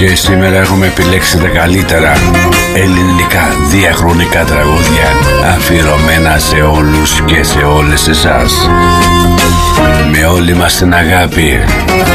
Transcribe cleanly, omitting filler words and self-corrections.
Και σήμερα έχουμε επιλέξει τα καλύτερα ελληνικά διαχρονικά τραγούδια αφιερωμένα σε όλους και σε όλες εσάς. Με όλη μας την αγάπη.